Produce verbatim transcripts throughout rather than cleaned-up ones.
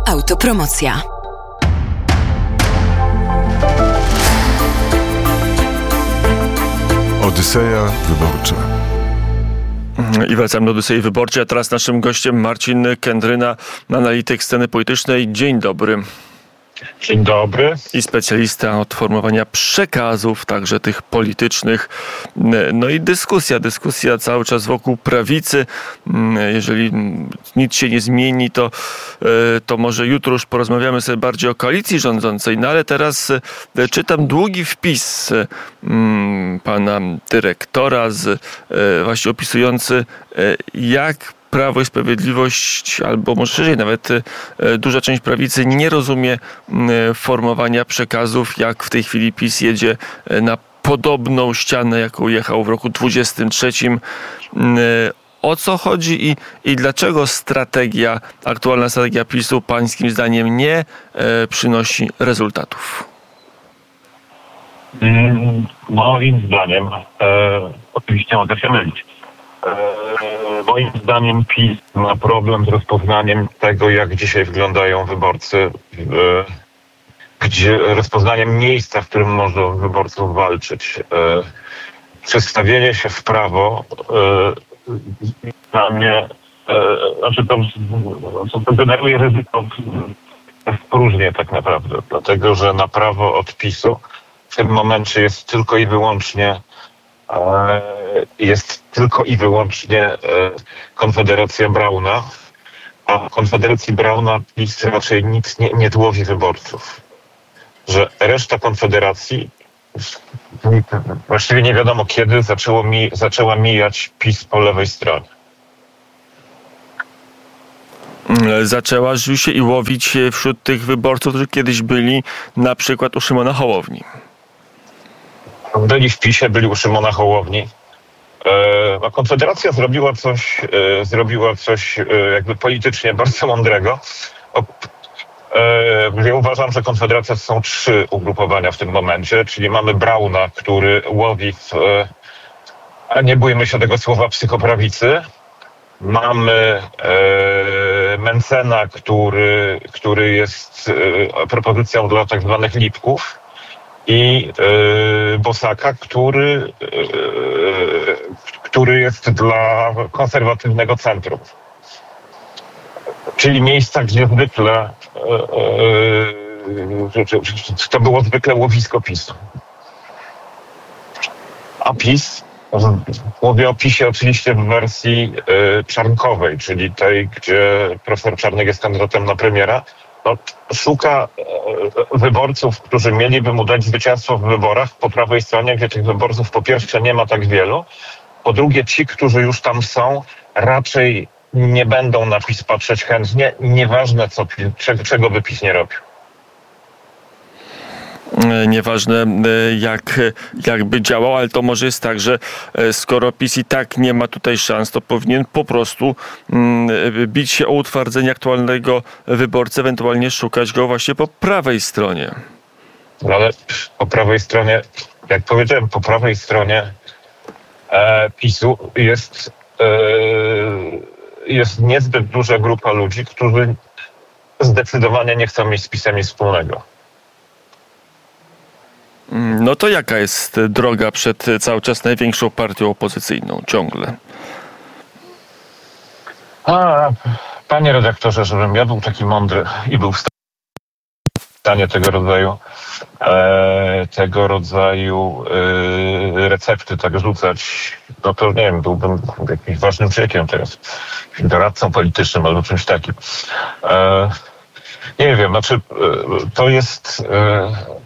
Autopromocja. Odyseja wyborcza. I wracamy do Odysei Wyborczej, a teraz naszym gościem Marcin Kędryna, analityk sceny politycznej. Dzień dobry. Dzień dobry. I specjalista od formowania przekazów, także tych politycznych. No i dyskusja, dyskusja cały czas wokół prawicy. Jeżeli nic się nie zmieni, to, to może jutro już porozmawiamy sobie bardziej o koalicji rządzącej. No ale teraz czytam długi wpis pana dyrektora, z, właśnie opisujący, jak Prawo i Sprawiedliwość, albo może szerzej nawet duża część prawicy nie rozumie formowania przekazów, jak w tej chwili PiS jedzie na podobną ścianę, jaką jechał w roku dwudziestym trzecim. O co chodzi i, i dlaczego strategia, aktualna strategia PiSu pańskim zdaniem nie e, przynosi rezultatów? Mm, moim zdaniem, e, oczywiście mogę się mylić, e, moim zdaniem PiS ma problem z rozpoznaniem tego, jak dzisiaj wyglądają wyborcy, e, gdzie rozpoznaniem miejsca, w którym można wyborców walczyć. E, przestawienie się w prawo e, dla mnie, e, znaczy to, to generuje ryzyko w próżnię tak naprawdę, dlatego że na prawo od PiSu w tym momencie jest tylko i wyłącznie e, jest tylko i wyłącznie e, Konfederacja Brauna, a Konfederacji Brauna PiS raczej nic nie, nie dłowi wyborców. Że reszta Konfederacji właściwie nie wiadomo kiedy zaczęło mi, zaczęła mijać PiS po lewej stronie. Zaczęła rzeczywiście i łowić wśród tych wyborców, którzy kiedyś byli na przykład u Szymona Hołowni. Byli w PiSie, byli u Szymona Hołowni. E, a Konfederacja zrobiła coś, e, zrobiła coś e, jakby politycznie bardzo mądrego. O, e, ja uważam, że Konfederacja to są trzy ugrupowania w tym momencie, czyli mamy Brauna, który łowi w, e, a nie bójmy się tego słowa, psychoprawicy. Mamy e, Mencena, który, który jest e, propozycją dla tak zwanych lipków i e, Bosaka, który, e, który jest dla konserwatywnego centrum. Czyli miejsca, gdzie zwykle e, e, to było zwykle łowisko PiSu. A PiS, mówię o PiSie oczywiście w wersji y, czarnkowej, czyli tej, gdzie profesor Czarnek jest kandydatem na premiera, no, szuka y, wyborców, którzy mieliby mu dać zwycięstwo w wyborach po prawej stronie, gdzie tych wyborców po pierwsze nie ma tak wielu, po drugie ci, którzy już tam są, raczej nie będą na PiS patrzeć chętnie, nieważne co, czego by PiS nie robił. Nieważne jak, jak by działał, ale to może jest tak, że skoro PiS i tak nie ma tutaj szans, to powinien po prostu bić się o utwardzenie aktualnego wyborcy, ewentualnie szukać go właśnie po prawej stronie. No ale po prawej stronie, jak powiedziałem, po prawej stronie e, PiSu jest, e, jest niezbyt duża grupa ludzi, którzy zdecydowanie nie chcą mieć z PiS-em nic wspólnego. No to jaka jest droga przed cały czas największą partią opozycyjną ciągle? A, panie redaktorze, żebym ja był taki mądry i był w stanie tego rodzaju e, tego rodzaju e, recepty tak rzucać, no to nie wiem, byłbym jakimś ważnym człowiekiem teraz, doradcą politycznym albo czymś takim. E, nie wiem, znaczy e, to jest e,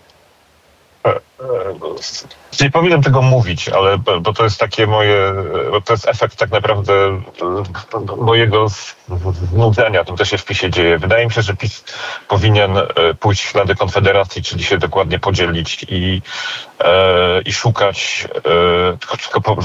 nie powinienem tego mówić, ale bo to jest takie moje, bo to jest efekt tak naprawdę mojego znudzenia, tym też się w PiSie dzieje. Wydaje mi się, że PiS powinien pójść w ślady Konfederacji, czyli się dokładnie podzielić i, i szukać, tylko, tylko po,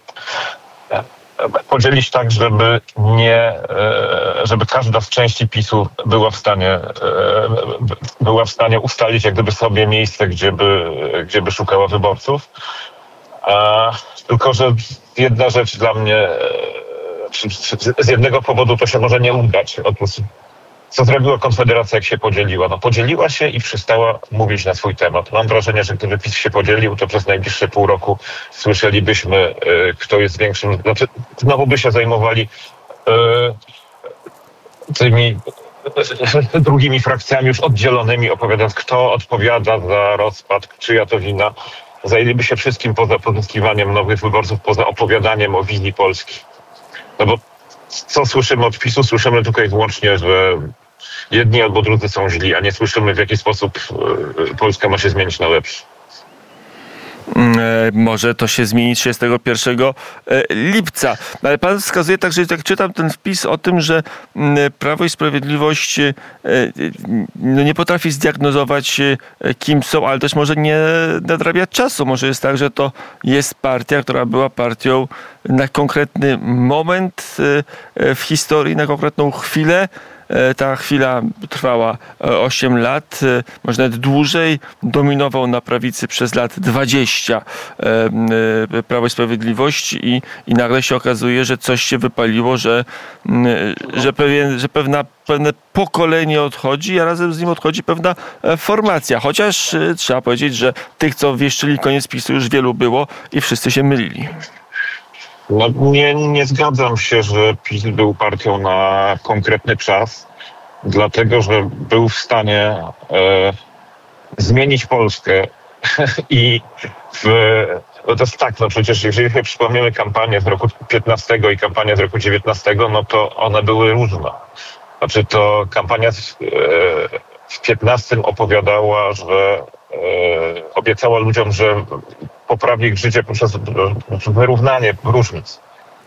podzielić tak, żeby nie, żeby każda z części PiSu była w stanie, była w stanie ustalić jak gdyby sobie miejsce, gdzie by, gdzie by szukała wyborców. A, tylko, że jedna rzecz dla mnie, z jednego powodu to się może nie udać. Otóż Co zrobiła Konfederacja, jak się podzieliła? No podzieliła się i przestała mówić na swój temat. Mam wrażenie, że gdyby PiS się podzielił, to przez najbliższe pół roku słyszelibyśmy, kto jest większym... Znaczy, znowu by się zajmowali tymi drugimi frakcjami już oddzielonymi, opowiadając, kto odpowiada za rozpad, czyja to wina. Zajęliby się wszystkim poza pozyskiwaniem nowych wyborców, poza opowiadaniem o wizji Polski. No bo co słyszymy od PiSu? Słyszymy tutaj wyłącznie, że jedni albo drudzy są źli, a nie słyszymy, w jaki sposób Polska ma się zmienić na lepsze. Może to się zmieni trzydziestego pierwszego lipca. Ale pan wskazuje także, jak czytam ten wpis o tym, że Prawo i Sprawiedliwość no nie potrafi zdiagnozować, kim są, ale też może nie nadrabia czasu. Może jest tak, że to jest partia, która była partią na konkretny moment w historii, na konkretną chwilę. Ta chwila trwała osiem lat, może nawet dłużej. Dominował na prawicy przez lat dwadzieścia Prawo i Sprawiedliwość i, i nagle się okazuje, że coś się wypaliło, że, że, pewien, że pewna, pewne pokolenie odchodzi, a razem z nim odchodzi pewna formacja. Chociaż trzeba powiedzieć, że tych, co wieszczyli koniec PiSu, już wielu było i wszyscy się mylili. No, nie, nie zgadzam się, że PiS był partią na konkretny czas, dlatego że był w stanie e, zmienić Polskę i w, no to jest tak, no przecież jeżeli sobie przypomniemy kampanię z roku piętnastego i kampanię z roku dziewiętnastego, no to one były różne. Znaczy to kampania w, e, w piętnastym opowiadała, że e, obiecała ludziom, że poprawi ich życie poprzez wyrównanie różnic.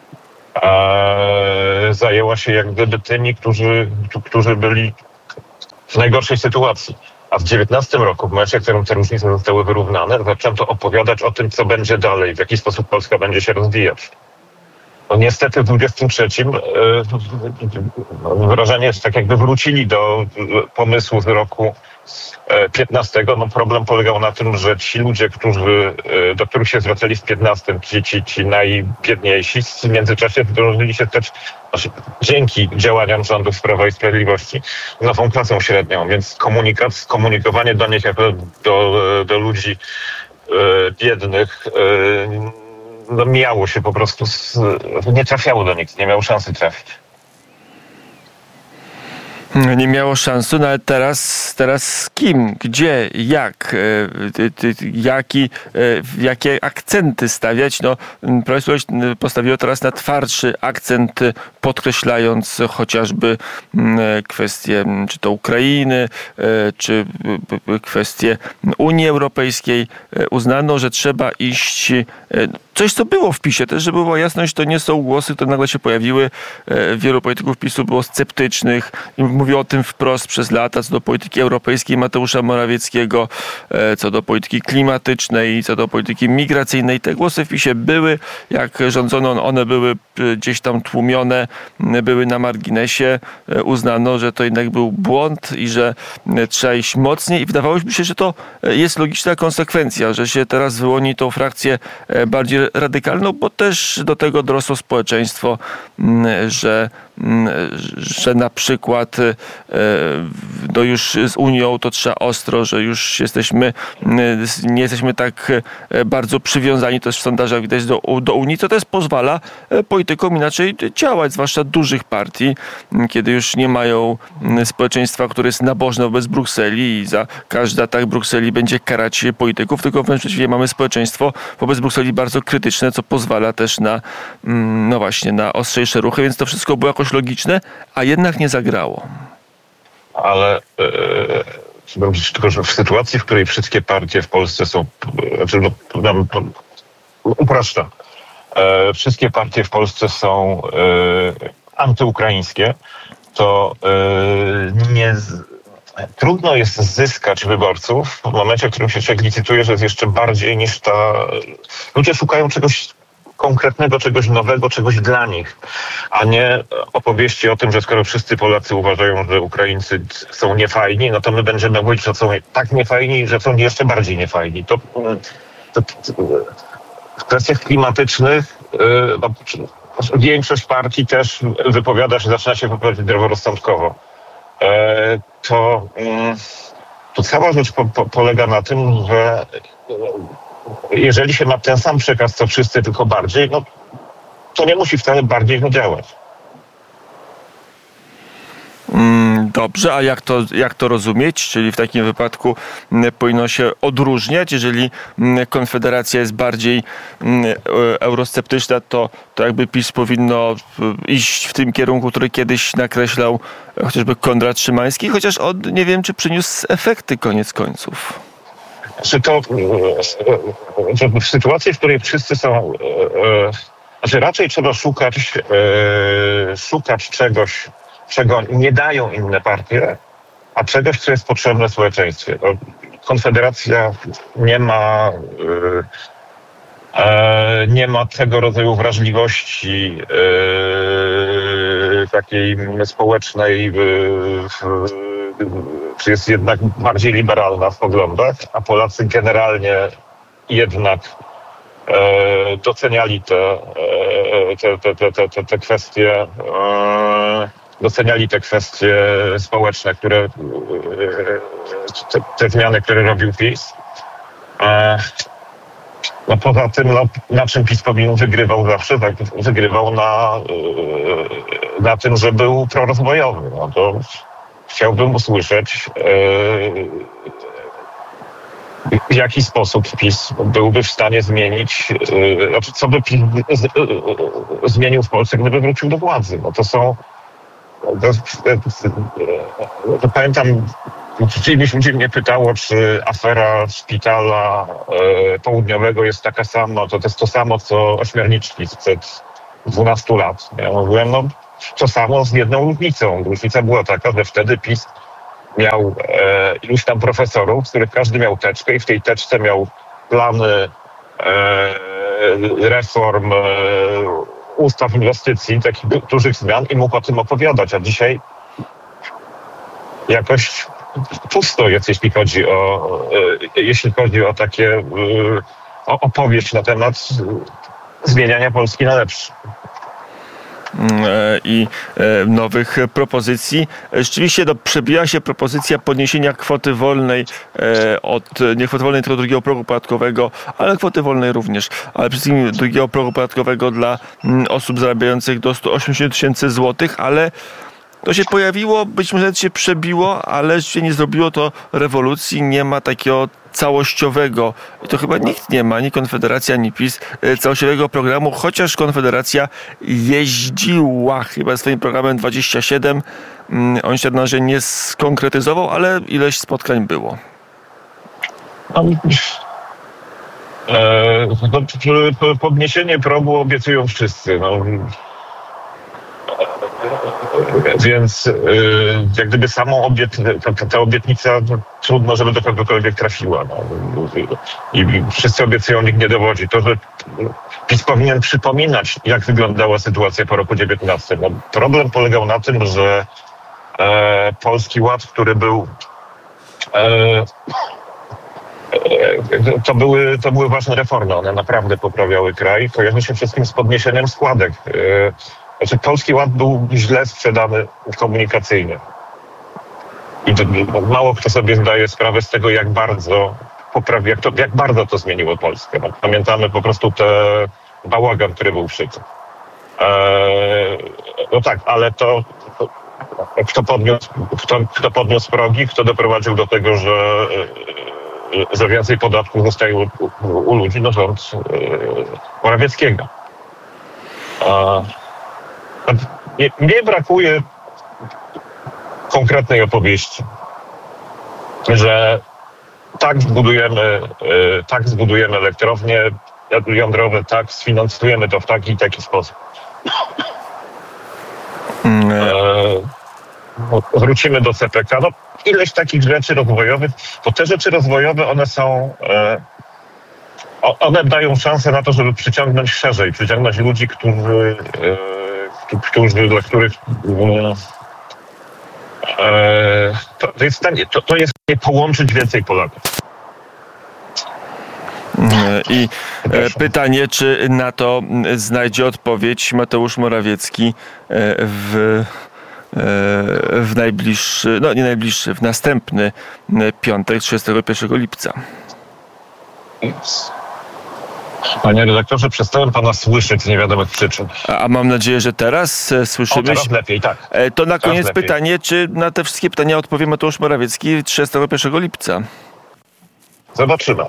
E, zajęła się jak gdyby tymi, którzy, którzy byli w najgorszej sytuacji. A w dziewiętnastym roku, w momencie, w którym te różnice zostały wyrównane, zaczęto opowiadać o tym, co będzie dalej, w jaki sposób Polska będzie się rozwijać. No niestety w dwudziestym trzecim e, wrażenie jest tak, jakby wrócili do pomysłu z roku piętnastego. No problem polegał na tym, że ci ludzie, którzy, do których się zwracali w piętnastym, ci, ci, ci najbiedniejsi, w międzyczasie zdążyli się stać, znaczy, dzięki działaniom rządów Prawa i Sprawiedliwości, nową klasą średnią, więc komunikat, skomunikowanie do nich jako do, do ludzi e, biednych e, no miało się po prostu, z, nie trafiało do nich, nie miało szansy trafić. Nie miało szansy, no ale teraz, teraz z kim, gdzie, jak, jaki, jakie akcenty stawiać? No, Prawo i Sprawiedliwość postawiło teraz na twardszy akcent, podkreślając chociażby kwestie czy to Ukrainy, czy kwestie Unii Europejskiej. Uznano, że trzeba iść, coś co było w PiSie też, żeby była jasność, to nie są głosy, które nagle się pojawiły. Wielu polityków PiSu było sceptycznych i mówił o tym wprost przez lata, co do polityki europejskiej Mateusza Morawieckiego, co do polityki klimatycznej, co do polityki migracyjnej. Te głosy w PiSie były, jak rządzono, one były gdzieś tam tłumione, były na marginesie. Uznano, że to jednak był błąd i że trzeba iść mocniej i wydawało mi się, że to jest logiczna konsekwencja, że się teraz wyłoni tą frakcję bardziej radykalną, bo też do tego dorosło społeczeństwo, że, że na przykład no już z Unią to trzeba ostro, że już jesteśmy, nie jesteśmy tak bardzo przywiązani, to jest w sondażach widać, do, do Unii, co też pozwala politykom inaczej działać, zwłaszcza dużych partii, kiedy już nie mają społeczeństwa, które jest nabożne wobec Brukseli i za każdy atak Brukseli będzie karać polityków, tylko wręcz przeciwnie, mamy społeczeństwo wobec Brukseli bardzo krytyczne, co pozwala też na, no właśnie, na ostrzejsze ruchy, więc to wszystko było jakoś logiczne, a jednak nie zagrało. Ale e, tylko, że w sytuacji, w której wszystkie partie w Polsce są, znaczy, no, upraszczam, e, wszystkie partie w Polsce są e, antyukraińskie, to e, nie, trudno jest zyskać wyborców w momencie, w którym się człowiek licytuje, że jest jeszcze bardziej niż ta... Ludzie szukają czegoś konkretnego, czegoś nowego, czegoś dla nich, a nie opowieści o tym, że skoro wszyscy Polacy uważają, że Ukraińcy są niefajni, no to my będziemy mówić, że są tak niefajni, że są jeszcze bardziej niefajni. To, to, to w kwestiach klimatycznych no, większość partii też wypowiada się, zaczyna się wypowiadać zdroworozsądkowo. to, to cała rzecz po, po, polega na tym, że jeżeli się ma ten sam przekaz co wszyscy, tylko bardziej, no to nie musi wcale bardziej działać. Dobrze, a jak to, jak to rozumieć? Czyli w takim wypadku powinno się odróżniać. Jeżeli Konfederacja jest bardziej eurosceptyczna, to, to jakby PiS powinno iść w tym kierunku, który kiedyś nakreślał chociażby Konrad Szymański, chociaż on nie wiem, czy przyniósł efekty koniec końców. Znaczy to że w sytuacji, w której wszyscy są, znaczy raczej trzeba szukać, szukać czegoś, czego nie dają inne partie, a czegoś, co jest potrzebne społeczeństwie. Konfederacja nie ma, nie ma tego rodzaju wrażliwości takiej społecznej, czy jest jednak bardziej liberalna w poglądach, a Polacy generalnie jednak doceniali te, te, te, te, te, te kwestie doceniali te kwestie społeczne, które te, te zmiany, które robił PiS. No poza tym, no, na czym PiS powinien wygrywał zawsze, tak, wygrywał na, na tym, że był prorozwojowy. No to chciałbym usłyszeć, w jaki sposób PiS byłby w stanie zmienić, znaczy co by PiS zmienił w Polsce, gdyby wrócił do władzy. No to są To, to, to pamiętam, kiedyś ludzi mnie pytało, czy afera szpitala e, południowego jest taka sama, to, to jest to samo, co ośmiorniczki sprzed dwunastu lat. Ja mówiłem, no to samo z jedną różnicą. Różnica była taka, że wtedy PiS miał e, iluś tam profesorów, z których każdy miał teczkę i w tej teczce miał plany e, reform, e, ustaw inwestycji, takich dużych zmian i mógł o tym opowiadać, a dzisiaj jakoś pusto jest, jeśli chodzi o, jeśli chodzi o takie o opowieść na temat zmieniania Polski na lepsze. I nowych propozycji. Rzeczywiście no, przebija się propozycja podniesienia kwoty wolnej od, nie kwoty wolnej, tylko drugiego progu podatkowego, ale kwoty wolnej również, ale przede wszystkim drugiego progu podatkowego dla osób zarabiających do stu osiemdziesięciu tysięcy złotych, ale to się pojawiło, być może się przebiło, ale się nie zrobiło to rewolucji, nie ma takiego całościowego, i to chyba nikt nie ma, ani Konfederacja, ani PiS, całościowego programu, chociaż Konfederacja jeździła chyba swoim programem dwadzieścia siedem. On się na razie nie skonkretyzował, ale ileś spotkań było. E, podniesienie progu obiecują wszyscy. No. Więc yy, jak gdyby samą obiet, ta, ta obietnica no, trudno, żeby do kogokolwiek trafiła. No. I, I wszyscy obiecują, nikt nie dowodzi. To, że PiS powinien przypominać, jak wyglądała sytuacja po roku dziewiętnastym. No, problem polegał na tym, że e, Polski Ład, który był e, e, to, były, to były ważne reformy. One naprawdę poprawiały kraj. Kojarzy się wszystkim z podniesieniem składek. E, Znaczy, Polski Ład był źle sprzedany komunikacyjnie. I to, mało kto sobie zdaje sprawę z tego, jak bardzo poprawi, jak, to, jak bardzo to zmieniło Polskę. No, pamiętamy po prostu ten bałagan, który był szyty. Eee, no tak, ale to, to kto, podniósł, kto, kto podniósł progi, kto doprowadził do tego, że, że więcej podatków zostaje u, u, u ludzi, no rząd Morawieckiego. Eee, Nie, nie brakuje konkretnej opowieści, że tak zbudujemy, tak zbudujemy elektrownie jądrowe, tak sfinansujemy to w taki i taki sposób. E, wrócimy do C P K. No, ileś takich rzeczy rozwojowych, bo te rzeczy rozwojowe, one są, e, one dają szansę na to, żeby przyciągnąć szerzej, przyciągnąć ludzi, którzy e, Którzy, dla których e, to, to jest w stanie, to, to jest w stanie połączyć więcej Polaków. I Proszę. Pytanie, czy na to znajdzie odpowiedź Mateusz Morawiecki w w najbliższy, no nie najbliższy, w następny piątek, trzydziestego pierwszego lipca. Panie redaktorze, przestałem pana słyszeć z niewiadomych przyczyn. A, a mam nadzieję, że teraz słyszymy. O, teraz lepiej, tak. To na koniec lepiej. pytanie, czy na te wszystkie pytania odpowie Mateusz Morawiecki trzydziestego pierwszego lipca? Zobaczymy.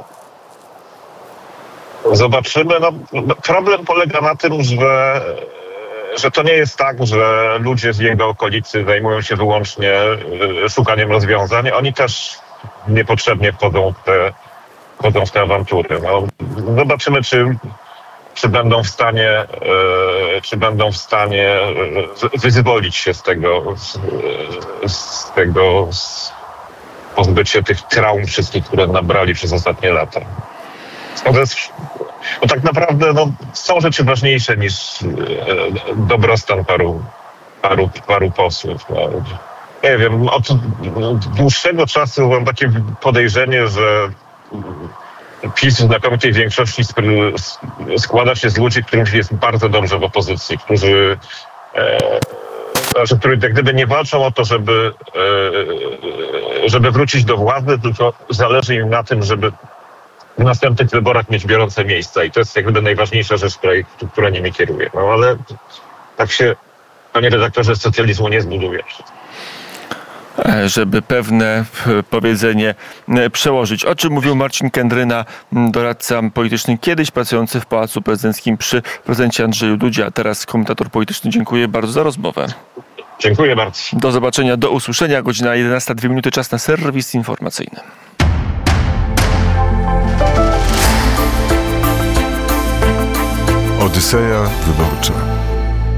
Zobaczymy. No, problem polega na tym, że, że to nie jest tak, że ludzie z jego okolicy zajmują się wyłącznie szukaniem rozwiązań. Oni też niepotrzebnie wchodzą w te, wchodzą w te awantury. No, zobaczymy, czy, czy będą w stanie, czy będą w stanie wyzwolić się z tego, z, z tego, z pozbyć się tych traum wszystkich, które nabrali przez ostatnie lata. Bo tak naprawdę no, są rzeczy ważniejsze niż e, dobrostan paru, paru, paru posłów. No. Nie wiem, od dłuższego czasu mam takie podejrzenie, że PiS w znakomitej większości składa się z ludzi, którym jest bardzo dobrze w opozycji, którzy, e, znaczy, którzy jak gdyby nie walczą o to, żeby, e, żeby wrócić do władzy, tylko zależy im na tym, żeby w następnych wyborach mieć biorące miejsca i to jest jak gdyby najważniejsza rzecz, której, która nimi kieruje. No ale tak się, panie redaktorze, socjalizmu nie zbuduje. Żeby pewne powiedzenie przełożyć. O czym mówił Marcin Kędryna, doradca polityczny kiedyś pracujący w Pałacu Prezydenckim przy prezydencie Andrzeju Dudzie, a teraz komentator polityczny. Dziękuję bardzo za rozmowę. Dziękuję bardzo. Do zobaczenia, do usłyszenia. Godzina jedenasta, dwie minuty, czas na serwis informacyjny. Odyseja wyborcza.